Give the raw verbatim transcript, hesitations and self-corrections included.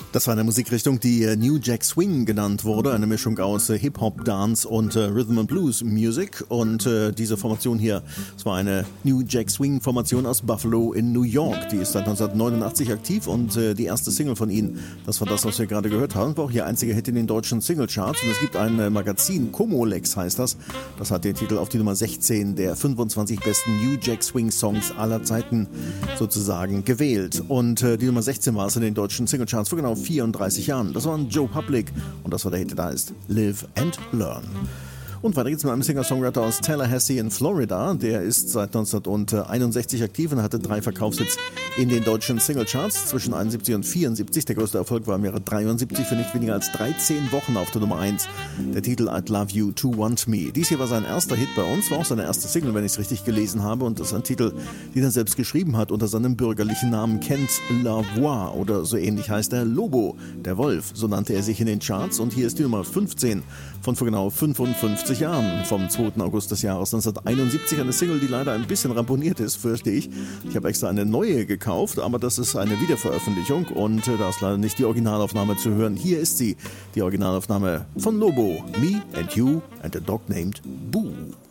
Das war eine Musikrichtung, die New Jack Swing genannt wurde, eine Mischung aus Hip-Hop, Dance und äh, Rhythm and Blues Music. Und äh, diese Formation hier, das war eine New Jack Swing Formation aus Buffalo in New York. Die ist seit neunzehnhundertneunundachtzig aktiv und äh, die erste Single von ihnen, das war das, was wir gerade gehört haben, war auch ihr einziger Hit in den deutschen Singlecharts. Und es gibt ein äh, Magazin, Comolex heißt das, das hat den Titel auf die Nummer sechzehn der fünfundzwanzig besten New Jack Swing Songs aller Zeiten sozusagen gewählt. Und äh, die Nummer sechzehn war es in den deutschen Singlecharts vor genau vierunddreißig Jahren. Das war Joe Public und das war der Hit, der da ist Live and Learn. Und weiter geht's mit einem Singer-Songwriter aus Tallahassee in Florida. Der ist seit neunzehnhunderteinundsechzig aktiv und hatte drei Verkaufshits in den deutschen Singlecharts zwischen einundsiebzig und vierundsiebzig. Der größte Erfolg war im Jahre dreiundsiebzig für nicht weniger als dreizehn Wochen auf der Nummer eins. Der Titel I'd Love You to Want Me. Dies hier war sein erster Hit bei uns, war auch seine erste Single, wenn ich es richtig gelesen habe. Und das ist ein Titel, den er selbst geschrieben hat unter seinem bürgerlichen Namen Kent Lavoie oder so ähnlich heißt er. Lobo, der Wolf, so nannte er sich in den Charts. Und hier ist die Nummer fünfzehn von vor genau fünfundfünfzig Jahren, vom zweiten August des Jahres neunzehnhunderteinundsiebzig. Eine Single, die leider ein bisschen ramponiert ist, fürchte ich. Ich habe extra eine neue gekauft, aber das ist eine Wiederveröffentlichung und da ist leider nicht die Originalaufnahme zu hören. Hier ist sie, die Originalaufnahme von Lobo, Me and You and a Dog Named Boo.